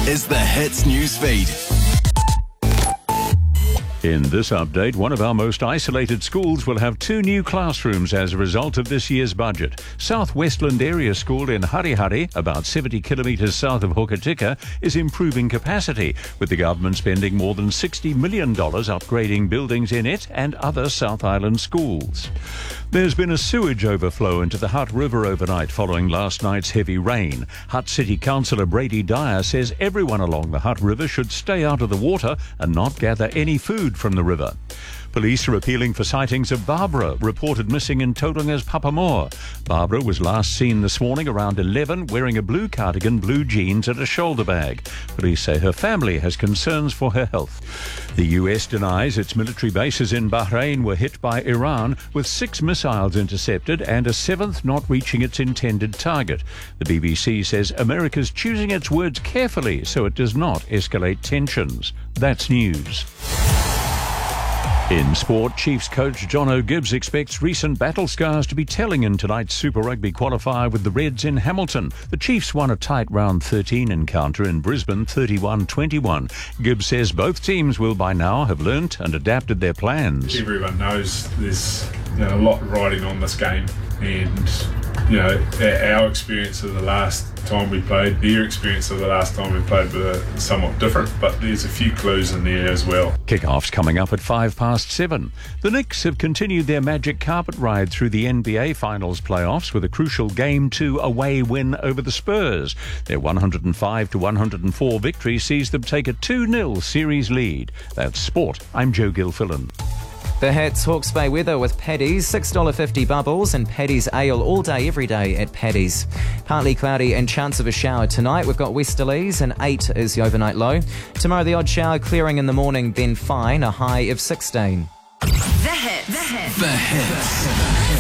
is the Hits newsfeed. In this update, one of our most isolated schools will have 2 new classrooms as a result of this year's budget. South Westland Area School in Harihari, about 70 kilometres south of Hokitika, is improving capacity, with the government spending more than $60 million upgrading buildings in it and other South Island schools. There's been a sewage overflow into the Hutt River overnight following last night's heavy rain. Hutt City Councillor Brady Dyer says everyone along the Hutt River should stay out of the water and not gather any food from the river. Police are appealing for sightings of Barbara, reported missing in Taurunga's Papamoa. Barbara was last seen this morning around 11 wearing a blue cardigan, blue jeans and a shoulder bag. Police say her family has concerns for her health. The US denies its military bases in Bahrain were hit by Iran, with 6 missiles intercepted and a 7th not reaching its intended target. The BBC says America's choosing its words carefully so it does not escalate tensions. That's news. In sport, Chiefs coach John O'Gibbs expects recent battle scars to be telling in tonight's Super Rugby qualifier with the Reds in Hamilton. The Chiefs won a tight round 13 encounter in Brisbane, 31-21. Gibbs says both teams will by now have learnt and adapted their plans. Everyone knows there's a lot riding on this game, and our experience of the last time we played, their experience of the last time we played were somewhat different, but there's a few clues in there as well. Kick-off's coming up at 7:05. The Knicks have continued their magic carpet ride through the NBA Finals playoffs with a crucial Game 2 away win over the Spurs. Their 105-104 victory sees them take a 2-0 series lead. That's sport. I'm Joe Gilfillan. The Hits Hawke's Bay weather with Paddy's, $6.50 bubbles and Paddy's ale all day, every day at Paddy's. Partly cloudy and chance of a shower tonight. We've got westerlies and 8 is the overnight low. Tomorrow the odd shower clearing in the morning, then fine, a high of 16. The Hits.